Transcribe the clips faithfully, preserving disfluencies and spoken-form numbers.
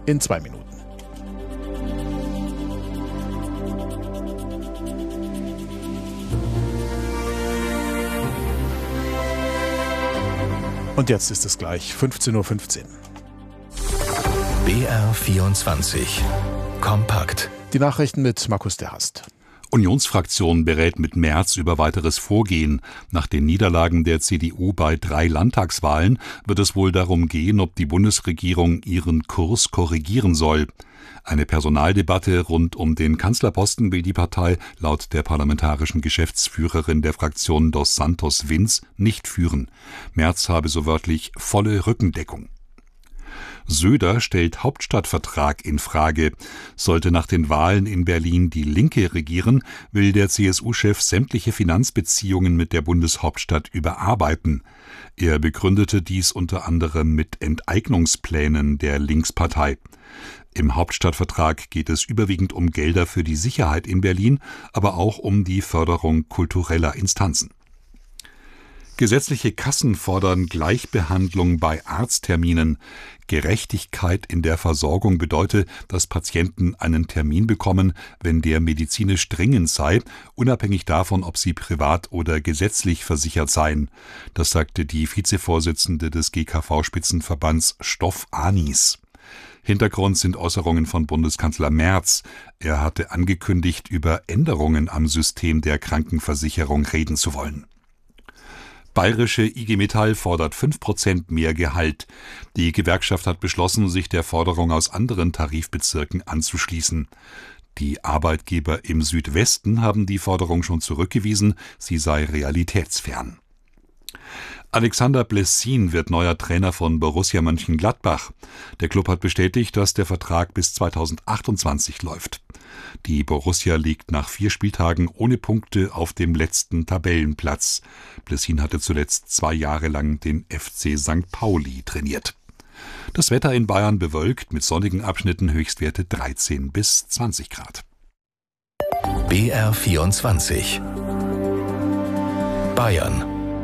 in zwei Minuten. Und jetzt ist es gleich fünfzehn Uhr fünfzehn. B R vierundzwanzig. Kompakt. Die Nachrichten mit Markus der Hast. Unionsfraktion berät mit Merz über weiteres Vorgehen. Nach den Niederlagen der C D U bei drei Landtagswahlen wird es wohl darum gehen, ob die Bundesregierung ihren Kurs korrigieren soll. Eine Personaldebatte rund um den Kanzlerposten will die Partei laut der parlamentarischen Geschäftsführerin der Fraktion Dos Santos Vince nicht führen. Merz habe so wörtlich volle Rückendeckung. Söder stellt Hauptstadtvertrag in Frage. Sollte nach den Wahlen in Berlin die Linke regieren, will der C S U-Chef sämtliche Finanzbeziehungen mit der Bundeshauptstadt überarbeiten. Er begründete dies unter anderem mit Enteignungsplänen der Linkspartei. Im Hauptstadtvertrag geht es überwiegend um Gelder für die Sicherheit in Berlin, aber auch um die Förderung kultureller Instanzen. Gesetzliche Kassen fordern Gleichbehandlung bei Arztterminen. Gerechtigkeit in der Versorgung bedeutet, dass Patienten einen Termin bekommen, wenn der medizinisch dringend sei, unabhängig davon, ob sie privat oder gesetzlich versichert seien. Das sagte die Vizevorsitzende des G K V-Spitzenverbands Stoff Anis. Hintergrund sind Äußerungen von Bundeskanzler Merz. Er hatte angekündigt, über Änderungen am System der Krankenversicherung reden zu wollen. Bayerische I G Metall fordert fünf Prozent mehr Gehalt. Die Gewerkschaft hat beschlossen, sich der Forderung aus anderen Tarifbezirken anzuschließen. Die Arbeitgeber im Südwesten haben die Forderung schon zurückgewiesen, sie sei realitätsfern. Alexander Blessin wird neuer Trainer von Borussia Mönchengladbach. Der Klub hat bestätigt, dass der Vertrag bis zweitausendachtundzwanzig läuft. Die Borussia liegt nach vier Spieltagen ohne Punkte auf dem letzten Tabellenplatz. Blessin hatte zuletzt zwei Jahre lang den F C Sankt Pauli trainiert. Das Wetter in Bayern bewölkt mit sonnigen Abschnitten, Höchstwerte dreizehn bis zwanzig Grad. B R vierundzwanzig. Bayern.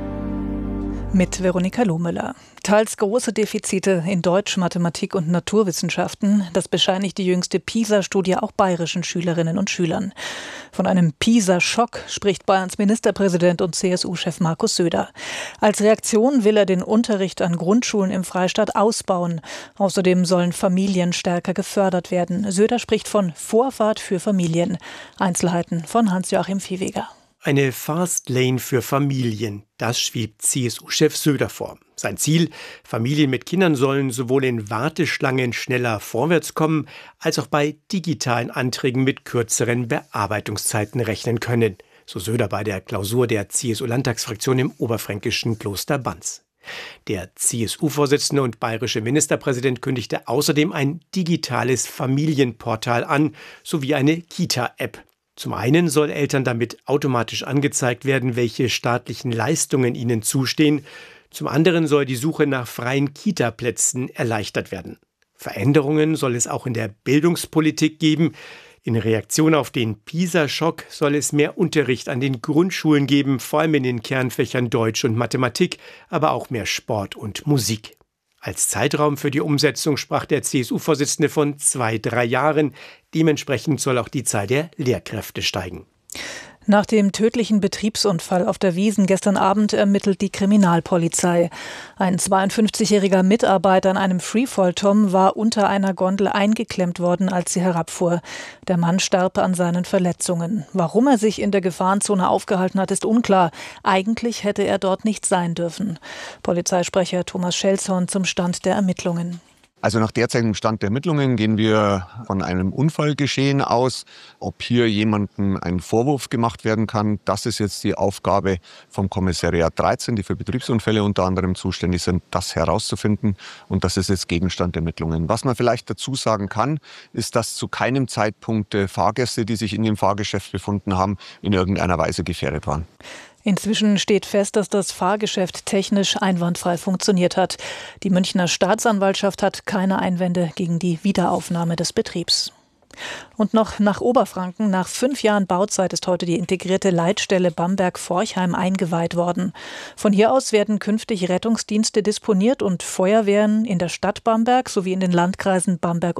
Mit Veronika Lohmüller. Teils große Defizite in Deutsch, Mathematik und Naturwissenschaften. Das bescheinigt die jüngste PISA-Studie auch bayerischen Schülerinnen und Schülern. Von einem PISA-Schock spricht Bayerns Ministerpräsident und C S U-Chef Markus Söder. Als Reaktion will er den Unterricht an Grundschulen im Freistaat ausbauen. Außerdem sollen Familien stärker gefördert werden. Söder spricht von Vorfahrt für Familien. Einzelheiten von Hans-Joachim Viehweger. Eine Fastlane für Familien, das schwebt C S U-Chef Söder vor. Sein Ziel, Familien mit Kindern sollen sowohl in Warteschlangen schneller vorwärts kommen, als auch bei digitalen Anträgen mit kürzeren Bearbeitungszeiten rechnen können. So Söder bei der Klausur der C S U-Landtagsfraktion im oberfränkischen Kloster Banz. Der C S U-Vorsitzende und bayerische Ministerpräsident kündigte außerdem ein digitales Familienportal an, sowie eine Kita-App. Zum einen soll Eltern damit automatisch angezeigt werden, welche staatlichen Leistungen ihnen zustehen. Zum anderen soll die Suche nach freien Kita-Plätzen erleichtert werden. Veränderungen soll es auch in der Bildungspolitik geben. In Reaktion auf den PISA-Schock soll es mehr Unterricht an den Grundschulen geben, vor allem in den Kernfächern Deutsch und Mathematik, aber auch mehr Sport und Musik. Als Zeitraum für die Umsetzung sprach der C S U-Vorsitzende von zwei, drei Jahren. Dementsprechend soll auch die Zahl der Lehrkräfte steigen. Nach dem tödlichen Betriebsunfall auf der Wiesn gestern Abend ermittelt die Kriminalpolizei. Ein zweiundfünfzigjähriger Mitarbeiter an einem Freefall-Tom war unter einer Gondel eingeklemmt worden, als sie herabfuhr. Der Mann starb an seinen Verletzungen. Warum er sich in der Gefahrenzone aufgehalten hat, ist unklar. Eigentlich hätte er dort nicht sein dürfen. Polizeisprecher Thomas Schelzhorn zum Stand der Ermittlungen. Also nach derzeitigem Stand der Ermittlungen gehen wir von einem Unfallgeschehen aus. Ob hier jemandem ein Vorwurf gemacht werden kann, das ist jetzt die Aufgabe vom Kommissariat dreizehn, die für Betriebsunfälle unter anderem zuständig sind, das herauszufinden. Und das ist jetzt Gegenstand der Ermittlungen. Was man vielleicht dazu sagen kann, ist, dass zu keinem Zeitpunkt Fahrgäste, die sich in dem Fahrgeschäft befunden haben, in irgendeiner Weise gefährdet waren. Inzwischen steht fest, dass das Fahrgeschäft technisch einwandfrei funktioniert hat. Die Münchner Staatsanwaltschaft hat keine Einwände gegen die Wiederaufnahme des Betriebs. Und noch nach Oberfranken. Nach fünf Jahren Bauzeit ist heute die integrierte Leitstelle Bamberg-Forchheim eingeweiht worden. Von hier aus werden künftig Rettungsdienste disponiert und Feuerwehren in der Stadt Bamberg sowie in den Landkreisen Bamberg